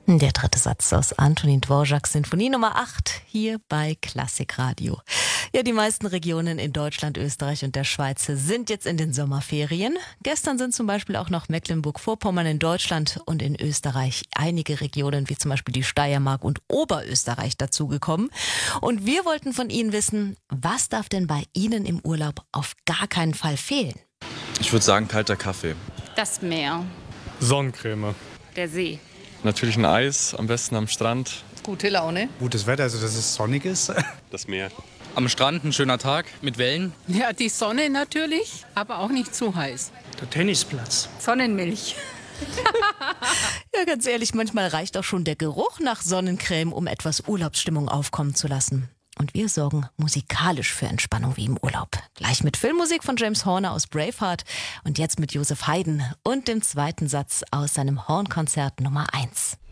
Der dritte Satz aus Antonin Dvořáks Sinfonie Nummer 8 hier bei Klassikradio. Ja, die meisten Regionen in Deutschland, Österreich und der Schweiz sind jetzt in den Sommerferien. Gestern sind zum Beispiel auch noch Mecklenburg-Vorpommern in Deutschland und in Österreich einige Regionen wie zum Beispiel die Steiermark und Oberösterreich dazugekommen. Und wir wollten von Ihnen wissen, was darf denn bei Ihnen im Urlaub auf gar keinen Fall fehlen? Ich würde sagen, kalter Kaffee. Das Meer. Sonnencreme. Der See. Natürlich ein Eis, am besten am Strand. Gute Laune. Gutes Wetter, also dass es sonnig ist. Das Meer. Am Strand ein schöner Tag mit Wellen. Ja, die Sonne natürlich, aber auch nicht zu heiß. Der Tennisplatz. Sonnenmilch. Ja, ganz ehrlich, manchmal reicht auch schon der Geruch nach Sonnencreme, um etwas Urlaubsstimmung aufkommen zu lassen. Und wir sorgen musikalisch für Entspannung wie im Urlaub. Gleich mit Filmmusik von James Horner aus Braveheart und jetzt mit Joseph Haydn und dem zweiten Satz aus seinem Hornkonzert Nummer 1.